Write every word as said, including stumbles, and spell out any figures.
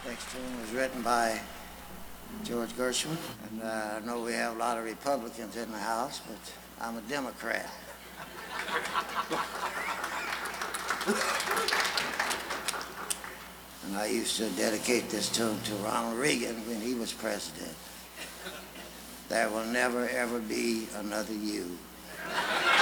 Next tune was written by George Gershwin. And uh, I know we have a lot of Republicans in the House, but I'm a Democrat. And I used to dedicate this tune to Ronald Reagan when he was president. There will never, ever be another you.